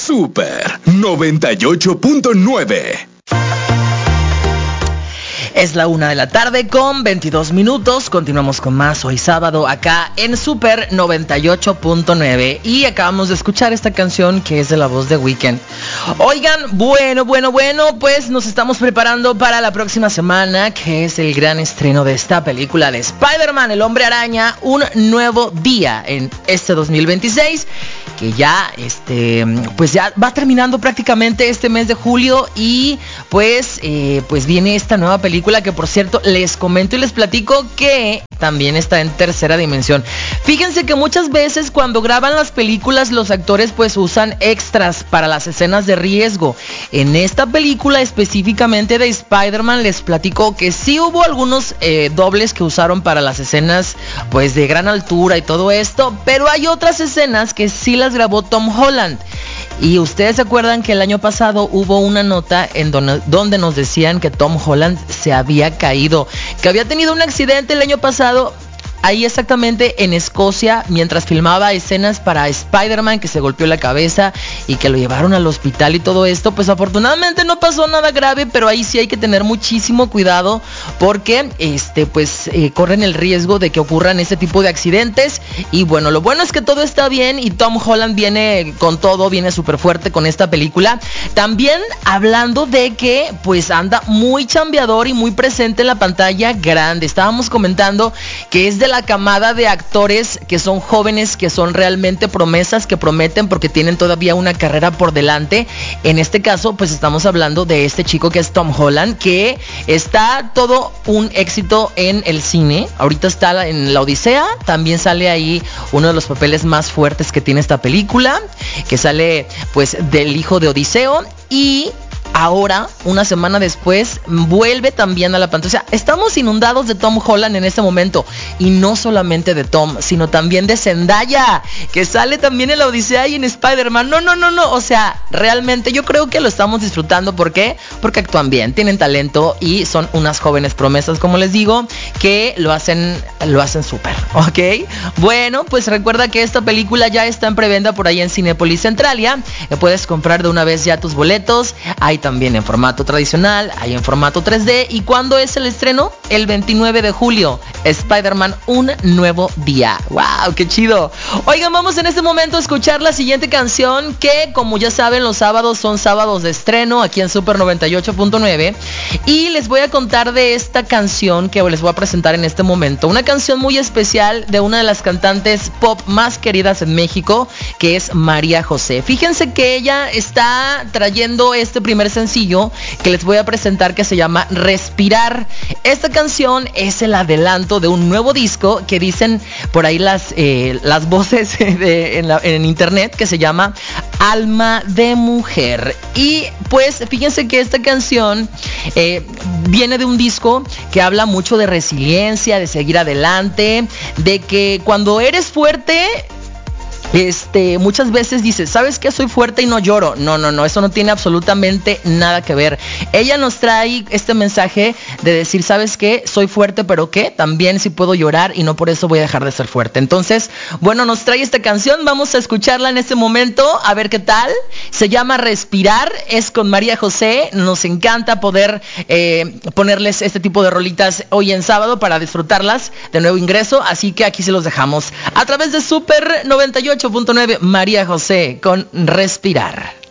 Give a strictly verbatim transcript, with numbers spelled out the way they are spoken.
Super noventa y ocho punto nueve. Es la una de la tarde con veintidós minutos. Continuamos con más hoy sábado acá en Super noventa y ocho punto nueve. Y acabamos de escuchar esta canción que es de la voz de Weeknd. Oigan, bueno, bueno, bueno, pues nos estamos preparando para la próxima semana, que es el gran estreno de esta película de Spider-Man, el Hombre Araña, un nuevo día en este dos mil veintiséis. Que ya, este, pues ya va terminando prácticamente este mes de julio. Y pues, eh, pues viene esta nueva película que, por cierto, les comento y les platico que también está en tercera dimensión. Fíjense que muchas veces cuando graban las películas los actores pues usan extras para las escenas de riesgo. En esta película específicamente de Spider-Man les platico que sí hubo algunos eh, dobles que usaron para las escenas pues de gran altura y todo esto, pero hay otras escenas que sí las grabó Tom Holland. Y ustedes se acuerdan que el año pasado hubo una nota en donde, donde nos decían que Tom Holland se había caído, que había tenido un accidente el año pasado, ahí exactamente en Escocia, mientras filmaba escenas para Spider-Man, que se golpeó la cabeza y que lo llevaron al hospital y todo esto. Pues afortunadamente no pasó nada grave, pero ahí sí hay que tener muchísimo cuidado porque este pues eh, corren el riesgo de que ocurran este tipo de accidentes. Y bueno, lo bueno es que todo está bien y Tom Holland viene con todo, viene súper fuerte con esta película. También hablando de que pues anda muy chambeador y muy presente en la pantalla grande. Estábamos comentando que es de la camada de actores que son jóvenes, que son realmente promesas, que prometen porque tienen todavía una carrera por delante. En este caso pues estamos hablando de este chico que es Tom Holland, que está todo un éxito en el cine. Ahorita está en La Odisea, también sale ahí uno de los papeles más fuertes que tiene esta película, que sale pues del hijo de Odiseo. Y ahora, una semana después, vuelve también a la pantalla. O sea, estamos inundados de Tom Holland en este momento. Y no solamente de Tom, sino también de Zendaya, que sale también en La Odisea y en Spider-Man. No, no, no, no. O sea, realmente yo creo que lo estamos disfrutando. ¿Por qué? Porque actúan bien, tienen talento y son unas jóvenes promesas, como les digo, que lo hacen, lo hacen súper, ¿ok? Bueno, pues recuerda que esta película ya está en preventa por ahí en Cinépolis Centralia. Puedes comprar de una vez ya tus boletos. Hay también en formato tradicional, hay en formato tres D. ¿Y cuándo es el estreno? El veintinueve de julio. Spider-Man, un nuevo día. ¡Wow! ¡Qué chido! Oigan, vamos en este momento a escuchar la siguiente canción, que como ya saben, los sábados son sábados de estreno aquí en Super noventa y ocho punto nueve. Y les voy a contar de esta canción que les voy a presentar en este momento. Una canción muy especial de una de las cantantes pop más queridas en México, que es María José. Fíjense que ella está trayendo este primer sencillo que les voy a presentar, que se llama Respirar. Esta canción es el adelanto de un nuevo disco que dicen por ahí las, eh, las voces de, en, la, en internet, que se llama Alma de Mujer. Y pues fíjense que esta canción eh, viene de un disco que habla mucho de resiliencia, de seguir adelante, de que cuando eres fuerte, Este, muchas veces dices, ¿sabes qué? Soy fuerte y no lloro. No, no, no, eso no tiene absolutamente nada que ver. Ella nos trae este mensaje de decir, ¿sabes qué? Soy fuerte, pero ¿qué? También sí puedo llorar y no por eso voy a dejar de ser fuerte. Entonces, bueno, nos trae esta canción, vamos a escucharla en este momento, a ver qué tal. Se llama Respirar, es con María José. Nos encanta poder eh, ponerles este tipo de rolitas hoy en sábado para disfrutarlas de nuevo ingreso, así que aquí se los dejamos a través de Super noventa y ocho punto nueve, María José con Respirar.